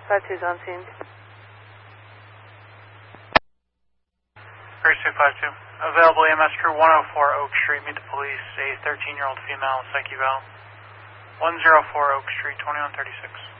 52's on scene. Grace 252. Available EMS crew 104 Oak Street. Meet the police. A 13-year-old female, psych eval. 104 Oak Street, 2136.